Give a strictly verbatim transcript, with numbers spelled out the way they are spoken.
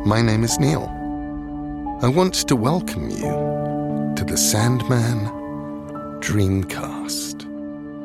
My name is Neil. I want to welcome you to the Sandman Dreamcast.